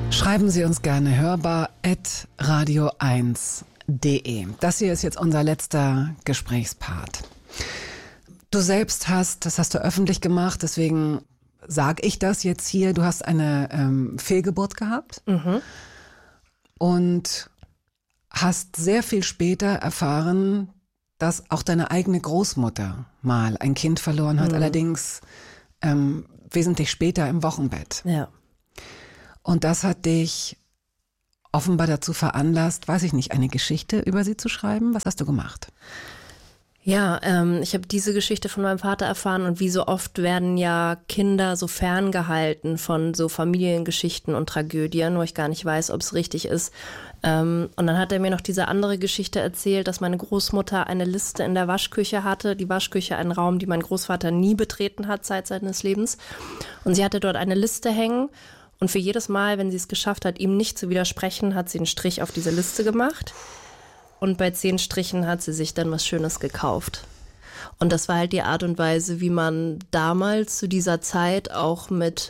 Schreiben Sie uns gerne hörbar@radio1.de. Das hier ist jetzt unser letzter Gesprächspart. Du selbst das hast du öffentlich gemacht, deswegen sage ich das jetzt hier. Du hast eine Fehlgeburt gehabt und hast sehr viel später erfahren, dass auch deine eigene Großmutter mal ein Kind verloren hat, allerdings wesentlich später im Wochenbett. Ja. Und das hat dich offenbar dazu veranlasst, weiß ich nicht, eine Geschichte über sie zu schreiben. Was hast du gemacht? Ja, ich habe diese Geschichte von meinem Vater erfahren und wie so oft werden ja Kinder so ferngehalten von so Familiengeschichten und Tragödien, wo ich gar nicht weiß, ob es richtig ist. Und dann hat er mir noch diese andere Geschichte erzählt, dass meine Großmutter eine Liste in der Waschküche hatte. Die Waschküche, ein Raum, die mein Großvater nie betreten hat Zeit seines Lebens. Und sie hatte dort eine Liste hängen. Und für jedes Mal, wenn sie es geschafft hat, ihm nicht zu widersprechen, hat sie einen Strich auf diese Liste gemacht. Und bei 10 Strichen hat sie sich dann was Schönes gekauft. Und das war halt die Art und Weise, wie man damals zu dieser Zeit auch mit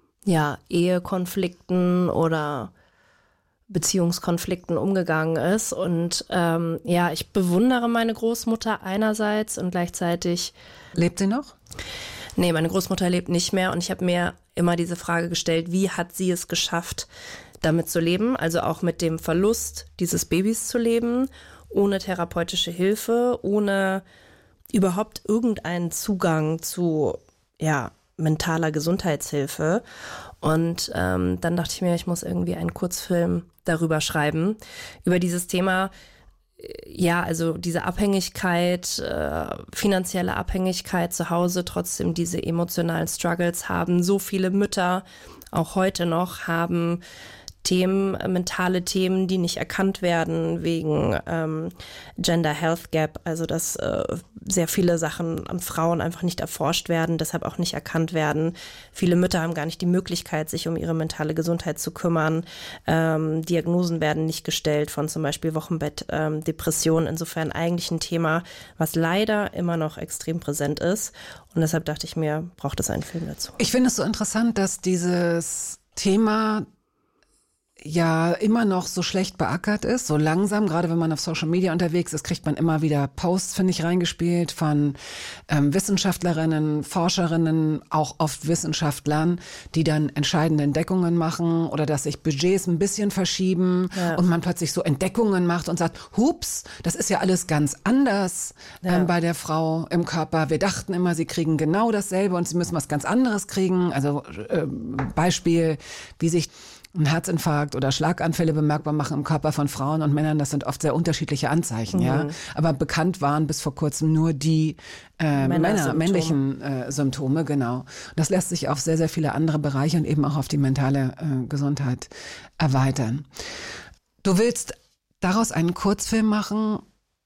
Ehekonflikten oder Beziehungskonflikten umgegangen ist. Und ich bewundere meine Großmutter einerseits und gleichzeitig... Lebt sie noch? Nee, meine Großmutter lebt nicht mehr und ich habe mir immer diese Frage gestellt, wie hat sie es geschafft, damit zu leben, also auch mit dem Verlust dieses Babys zu leben, ohne therapeutische Hilfe, ohne überhaupt irgendeinen Zugang zu mentaler Gesundheitshilfe. Und dann dachte ich mir, ich muss irgendwie einen Kurzfilm darüber schreiben, über dieses Thema. Ja, also diese Abhängigkeit, finanzielle Abhängigkeit zu Hause, trotzdem diese emotionalen Struggles haben. So viele Mütter, auch heute noch, haben mentale Themen, die nicht erkannt werden wegen Gender Health Gap, also dass sehr viele Sachen an Frauen einfach nicht erforscht werden, deshalb auch nicht erkannt werden. Viele Mütter haben gar nicht die Möglichkeit, sich um ihre mentale Gesundheit zu kümmern. Diagnosen werden nicht gestellt von zum Beispiel Wochenbettdepressionen. Insofern eigentlich ein Thema, was leider immer noch extrem präsent ist. Und deshalb dachte ich mir, braucht es einen Film dazu. Ich finde es so interessant, dass dieses Thema ja immer noch so schlecht beackert ist, so langsam, gerade wenn man auf Social Media unterwegs ist, kriegt man immer wieder Posts, finde ich, reingespielt von Wissenschaftlerinnen, Forscherinnen, auch oft Wissenschaftlern, die dann entscheidende Entdeckungen machen oder dass sich Budgets ein bisschen verschieben und man plötzlich so Entdeckungen macht und sagt, hups, das ist ja alles ganz anders bei der Frau im Körper. Wir dachten immer, sie kriegen genau dasselbe und sie müssen was ganz anderes kriegen. Also Beispiel, wie sich ein Herzinfarkt oder Schlaganfälle bemerkbar machen im Körper von Frauen und Männern, das sind oft sehr unterschiedliche Anzeichen, ja. Aber bekannt waren bis vor kurzem nur die männlichen Symptome, genau. Das lässt sich auf sehr, sehr viele andere Bereiche und eben auch auf die mentale Gesundheit erweitern. Du willst daraus einen Kurzfilm machen,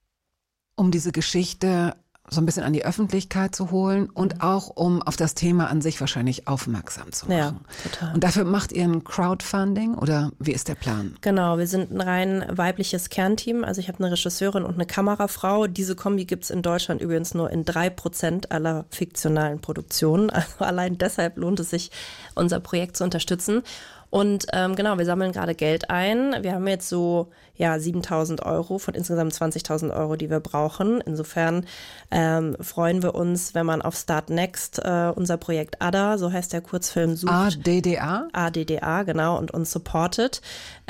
um diese Geschichte so ein bisschen an die Öffentlichkeit zu holen und auch um auf das Thema an sich wahrscheinlich aufmerksam zu machen. Ja, total. Und dafür macht ihr ein Crowdfunding oder wie ist der Plan? Genau, wir sind ein rein weibliches Kernteam. Also ich habe eine Regisseurin und eine Kamerafrau. Diese Kombi gibt's in Deutschland übrigens nur in 3% aller fiktionalen Produktionen. Also allein deshalb lohnt es sich, unser Projekt zu unterstützen. Und wir sammeln gerade Geld ein. Wir haben jetzt so 7.000 Euro von insgesamt 20.000 Euro, die wir brauchen. Insofern freuen wir uns, wenn man auf Start Next unser Projekt ADDA, so heißt der Kurzfilm, sucht. ADDA? ADDA, genau, und uns supportet.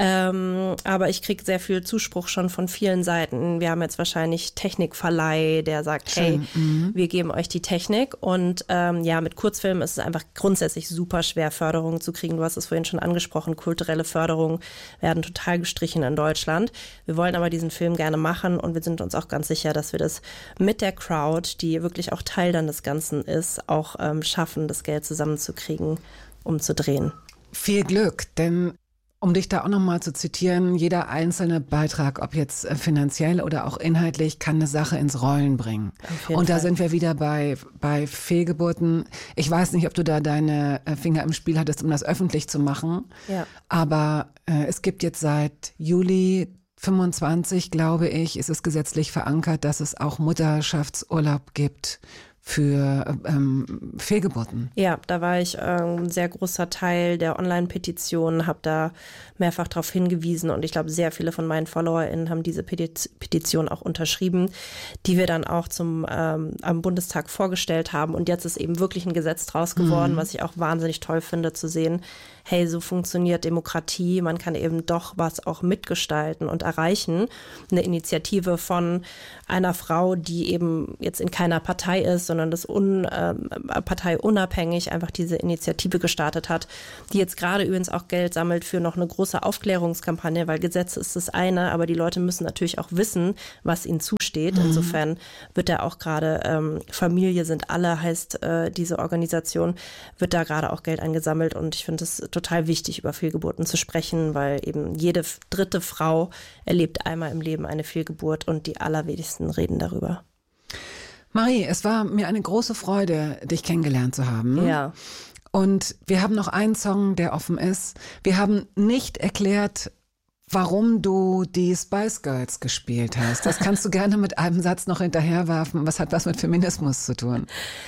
Aber ich kriege sehr viel Zuspruch schon von vielen Seiten. Wir haben jetzt wahrscheinlich Technikverleih, der sagt, hey, wir geben euch die Technik. Und mit Kurzfilmen ist es einfach grundsätzlich super schwer, Förderungen zu kriegen. Du hast es vorhin schon angesprochen, kulturelle Förderungen werden total gestrichen in Deutschland. Wir wollen aber diesen Film gerne machen und wir sind uns auch ganz sicher, dass wir das mit der Crowd, die wirklich auch Teil dann des Ganzen ist, auch schaffen, das Geld zusammenzukriegen, um zu drehen. Viel Glück, denn um dich da auch nochmal zu zitieren, jeder einzelne Beitrag, ob jetzt finanziell oder auch inhaltlich, kann eine Sache ins Rollen bringen. Und da sind wir wieder bei Fehlgeburten. Ich weiß nicht, ob du da deine Finger im Spiel hattest, um das öffentlich zu machen. Ja. Aber es gibt jetzt seit Juli 25, glaube ich, ist es gesetzlich verankert, dass es auch Mutterschaftsurlaub gibt für Fehlgeburten. Ja, da war ich ein sehr großer Teil der Online-Petition, habe da mehrfach darauf hingewiesen und ich glaube, sehr viele von meinen FollowerInnen haben diese Petition auch unterschrieben, die wir dann auch am Bundestag vorgestellt haben. Und jetzt ist eben wirklich ein Gesetz draus geworden, was ich auch wahnsinnig toll finde zu sehen. Hey, so funktioniert Demokratie. Man kann eben doch was auch mitgestalten und erreichen. Eine Initiative von einer Frau, die eben jetzt in keiner Partei ist, sondern das parteiunabhängig einfach diese Initiative gestartet hat, die jetzt gerade übrigens auch Geld sammelt für noch eine große Aufklärungskampagne, weil Gesetz ist das eine, aber die Leute müssen natürlich auch wissen, was ihnen zusteht. Insofern wird da auch gerade Familie sind alle, heißt diese Organisation, wird da gerade auch Geld eingesammelt und ich finde es total wichtig, über Fehlgeburten zu sprechen, weil eben jede dritte Frau erlebt einmal im Leben eine Fehlgeburt und die allerwenigsten reden darüber. Marie, es war mir eine große Freude, dich kennengelernt zu haben. Ja. Und wir haben noch einen Song, der offen ist. Wir haben nicht erklärt, warum du die Spice Girls gespielt hast. Das kannst du gerne mit einem Satz noch hinterherwerfen. Was hat das mit Feminismus zu tun?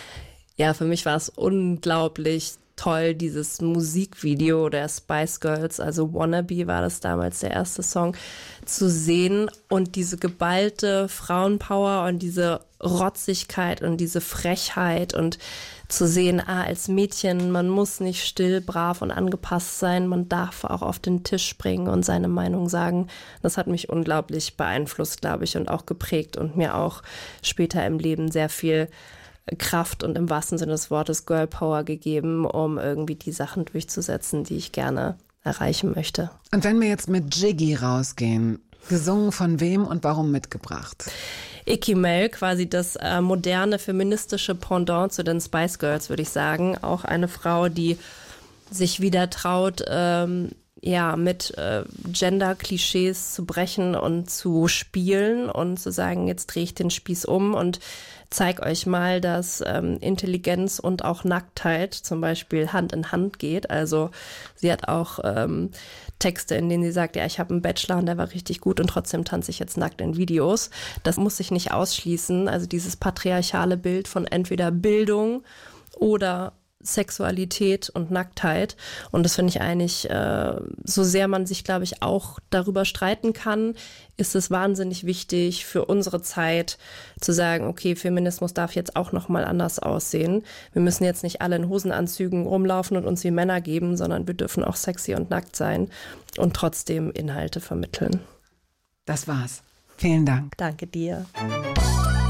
Ja, für mich war es unglaublich toll, dieses Musikvideo der Spice Girls, also Wannabe war das damals der erste Song, zu sehen und diese geballte Frauenpower und diese Rotzigkeit und diese Frechheit und zu sehen, als Mädchen, man muss nicht still, brav und angepasst sein, man darf auch auf den Tisch springen und seine Meinung sagen. Das hat mich unglaublich beeinflusst, glaube ich, und auch geprägt und mir auch später im Leben sehr viel Kraft und im wahrsten Sinne des Wortes Girl Power gegeben, um irgendwie die Sachen durchzusetzen, die ich gerne erreichen möchte. Und wenn wir jetzt mit Jiggy rausgehen, gesungen von wem und warum mitgebracht? Icky Mel, quasi das moderne feministische Pendant zu den Spice Girls, würde ich sagen. Auch eine Frau, die sich wieder traut, mit Gender-Klischees zu brechen und zu spielen und zu sagen, jetzt drehe ich den Spieß um und zeig euch mal, dass Intelligenz und auch Nacktheit zum Beispiel Hand in Hand geht. Also sie hat auch Texte, in denen sie sagt, ja, ich habe einen Bachelor und der war richtig gut und trotzdem tanze ich jetzt nackt in Videos. Das muss sich nicht ausschließen. Also dieses patriarchale Bild von entweder Bildung oder Sexualität und Nacktheit. Und das finde ich eigentlich, so sehr man sich, glaube ich, auch darüber streiten kann, ist es wahnsinnig wichtig für unsere Zeit zu sagen, okay, Feminismus darf jetzt auch nochmal anders aussehen. Wir müssen jetzt nicht alle in Hosenanzügen rumlaufen und uns wie Männer geben, sondern wir dürfen auch sexy und nackt sein und trotzdem Inhalte vermitteln. Das war's. Vielen Dank. Danke dir.